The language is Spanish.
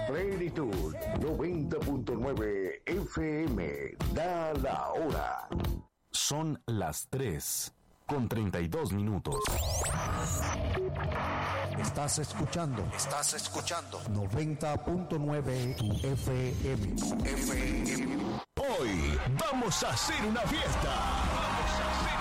Plenitud 90.9 FM. Da la hora. Son las 3:32. Estás escuchando 90.9 FM. Hoy vamos a hacer una fiesta.